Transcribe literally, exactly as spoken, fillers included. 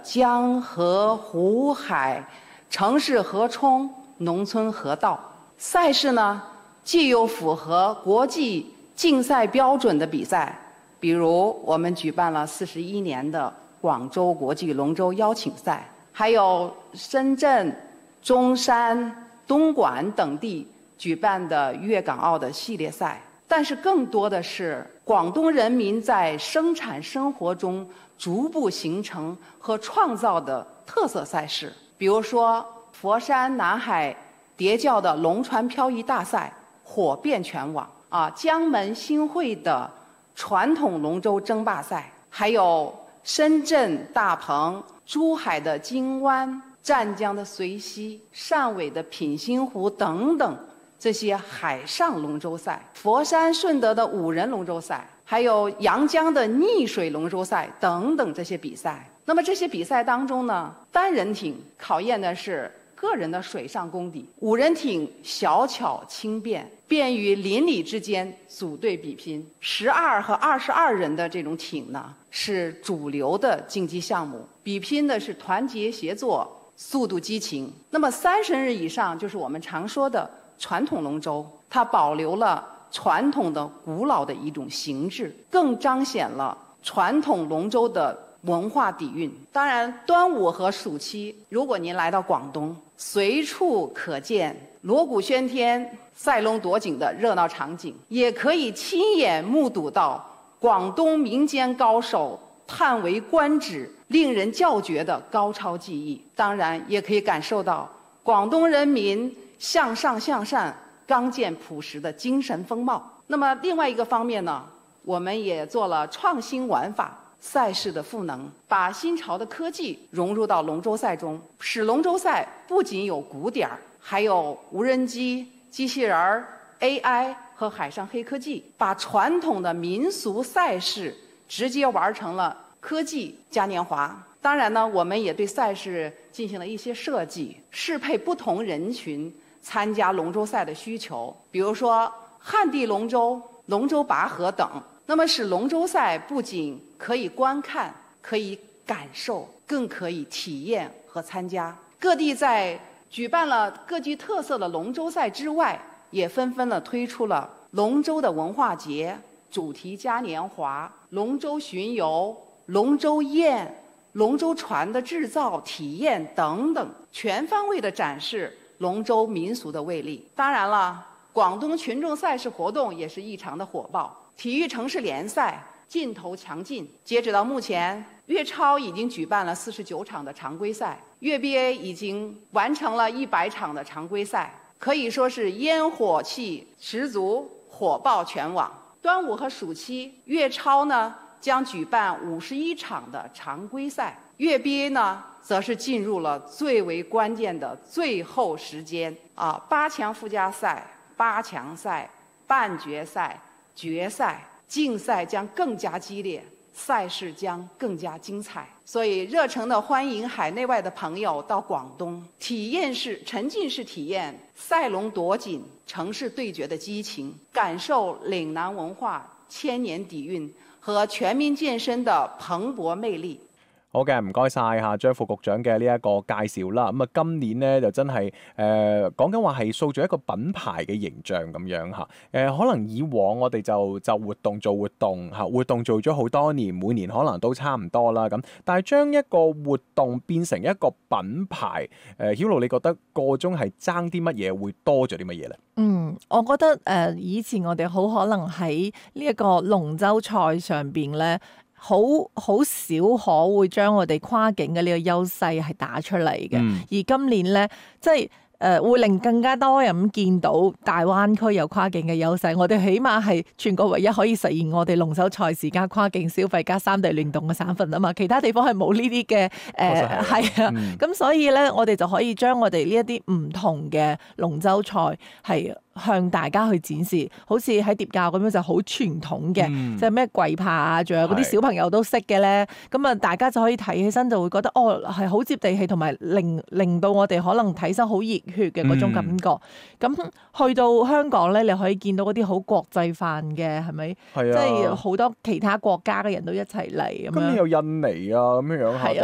江河湖海、城市河冲、农村河道。赛事呢，既有符合国际竞赛标准的比赛，比如我们举办了四十一年的广州国际龙舟邀请赛，还有深圳、中山、东莞等地举办的粤港澳的系列赛。但是更多的是广东人民在生产生活中逐步形成和创造的特色赛事，比如说佛山南海叠教的龙船漂移大赛火遍全网啊，江门新会的传统龙舟争霸赛，还有深圳大鹏、珠海的金湾、湛江的随溪、汕尾的品心湖等等这些海上龙舟赛，佛山顺德的五人龙舟赛，还有阳江的逆水龙舟赛等等这些比赛。那么这些比赛当中呢，单人艇考验的是个人的水上功底，五人艇小巧轻便，便于邻里之间组队比拼。十二和二十二人的这种艇呢，是主流的竞技项目，比拼的是团结协作、速度激情。那么三十人以上就是我们常说的传统龙舟，它保留了传统的古老的一种形制，更彰显了传统龙舟的文化底蕴。当然，端午和暑期，如果您来到广东，随处可见锣鼓喧天、赛龙夺锦的热闹场景，也可以亲眼目睹到广东民间高手叹为观止、令人叫绝的高超技艺。当然，也可以感受到广东人民向上向善、刚健朴实的精神风貌。那么另外一个方面呢，我们也做了创新玩法、赛事的赋能，把新潮的科技融入到龙舟赛中，使龙舟赛不仅有鼓点儿，还有无人机、机器人儿、A I 和海上黑科技，把传统的民俗赛事直接玩成了科技嘉年华。当然呢，我们也对赛事进行了一些设计，适配不同人群参加龙舟赛的需求，比如说旱地龙舟、龙舟拔河等。那么使龙舟赛不仅可以观看、可以感受，更可以体验和参加。各地在举办了各具特色的龙舟赛之外，也纷纷的推出了龙舟的文化节、主题嘉年华、龙舟巡游、龙舟宴、龙舟船的制造体验等等，全方位的展示龙舟民俗的魅力。当然了，广东群众赛事活动也是异常的火爆，体育城市联赛劲头强劲。截止到目前，粤超已经举办了四十九场的常规赛，粤 B A 已经完成了一百场的常规赛，可以说是烟火气十足，火爆全网。端午和暑期，粤超呢将举办五十一场的常规赛，粤 B A 呢则是进入了最为关键的最后时间啊，八强附加赛、八强赛、半决赛、决赛，竞赛将更加激烈，赛事将更加精彩。所以热诚的欢迎海内外的朋友到广东，体验式、沉浸式体验赛龙夺锦、城市对决的激情，感受岭南文化千年底蕴和全民健身的蓬勃魅力。 好嘅，唔該晒嚇張副局長嘅呢一個介紹啦。咁啊，今年咧就真係誒講緊話係塑造一個品牌嘅形象咁樣嚇。誒、呃、可能以往我哋就就活動做活動嚇，活動做咗好多年，每年可能都差唔多啦咁。但係將一個活動變成一個品牌，誒、呃、曉露你覺得個中係爭啲乜嘢，會多咗啲乜嘢咧？ 嗯，我覺得誒、呃、以前我哋好可能喺呢一個龍舟賽上邊咧。好好少可會將我哋跨境嘅呢個優勢係打出嚟嘅，嗯、而今年咧，即係誒、呃、會令更加多人見到大灣區有跨境嘅優勢。我哋起碼係全國唯一可以實現我哋龍舟賽事加跨境消費加三地聯動嘅省份啊嘛，其他地方係冇呢啲嘅誒係啊，咁、嗯、所以咧，我哋就可以將我哋呢一啲唔同嘅龍舟賽係向大家去展示，好似喺疊教咁樣就好傳統嘅，嗯、即係咩跪爬啊，仲有嗰啲小朋友都識嘅咧。咁啊，大家就可以睇起身就會覺得哦，係好接地氣，同埋令令到我哋可能睇身好熱血嘅嗰種感覺。咁、嗯、去到香港咧，你可以見到嗰啲好國際化嘅，係咪？係啊，即係好多其他國家嘅人都一齊嚟咁樣。咁有印尼啊咁樣樣嚇。